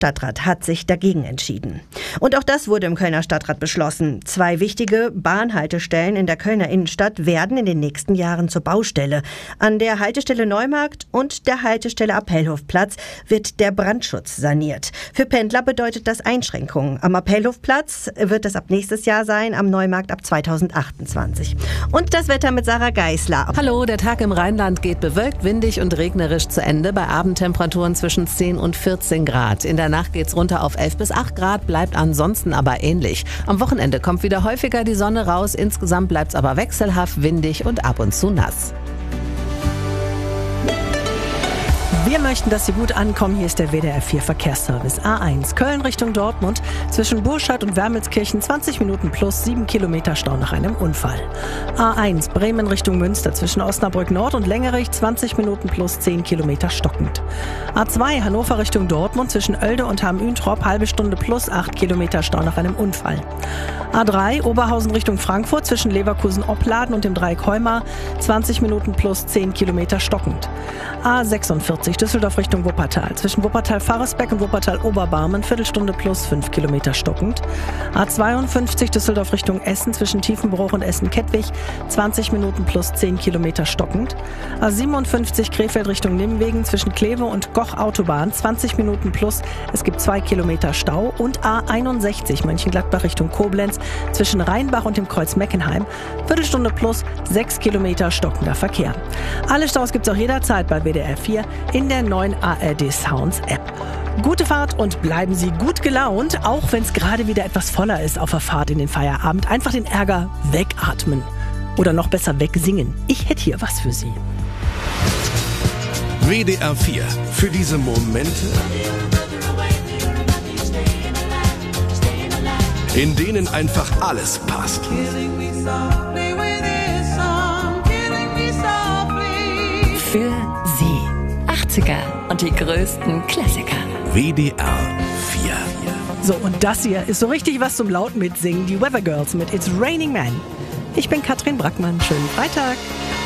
Stadtrat hat sich dagegen entschieden. Und auch das wurde im Kölner Stadtrat beschlossen. 2 wichtige Bahnhaltestellen in der Kölner Innenstadt werden in den nächsten Jahren zur Baustelle. An der Haltestelle Neumarkt und der Haltestelle Appellhofplatz wird der Brandschutz saniert. Für Pendler bedeutet das Einschränkungen. Am Appellhofplatz wird es ab nächstes Jahr sein, am Neumarkt ab 2028. Und das Wetter mit Sarah Geisler. Hallo, der Tag im Rheinland geht bewölkt, windig und regnerisch zu Ende bei Abendtemperaturen zwischen 10 und 14 Grad. In der Nacht geht's runter auf 11 bis 8 Grad, bleibt ansonsten aber ähnlich. Am Wochenende kommt wieder häufiger die Sonne raus, insgesamt bleibt's aber wechselhaft, windig und ab und zu nass. Wir möchten, dass Sie gut ankommen. Hier ist der WDR 4 Verkehrsservice. A1 Köln Richtung Dortmund. Zwischen Burscheid und Wermelskirchen 20 Minuten plus 7 Kilometer Stau nach einem Unfall. A1 Bremen Richtung Münster. Zwischen Osnabrück Nord und Längerich 20 Minuten plus 10 Kilometer stockend. A2 Hannover Richtung Dortmund. Zwischen Oelde und Hamm-Üntrop halbe Stunde plus 8 Kilometer Stau nach einem Unfall. A3 Oberhausen Richtung Frankfurt. Zwischen Leverkusen-Opladen und dem Dreieck Heumar 20 Minuten plus 10 Kilometer stockend. A46 Düsseldorf Richtung Wuppertal. Zwischen Wuppertal-Faresbeck und Wuppertal-Oberbarmen Viertelstunde plus 5 Kilometer stockend. A52 Düsseldorf Richtung Essen. Zwischen Tiefenbruch und Essen-Kettwig 20 Minuten plus 10 Kilometer stockend. A57 Krefeld Richtung Nimwegen. Zwischen Kleve und Goch Autobahn 20 Minuten plus. Es gibt 2 Kilometer Stau. Und A61 Mönchengladbach Richtung Koblenz. Zwischen Rheinbach und dem Kreuz Meckenheim Viertelstunde plus 6 Kilometer stockender Verkehr. Alle Staus gibt's auch jederzeit bei WDR 4 in der neuen ARD Sounds App. Gute Fahrt und bleiben Sie gut gelaunt, auch wenn es gerade wieder etwas voller ist auf der Fahrt in den Feierabend. Einfach den Ärger wegatmen oder noch besser wegsingen. Ich hätte hier was für Sie. WDR 4. Für diese Momente, in denen einfach alles passt. Für Sie. 80er und die größten Klassiker. WDR 4. So, und das hier ist so richtig was zum laut mitsingen. Die Weather Girls mit It's Raining Man. Ich bin Katrin Brackmann. Schönen Freitag.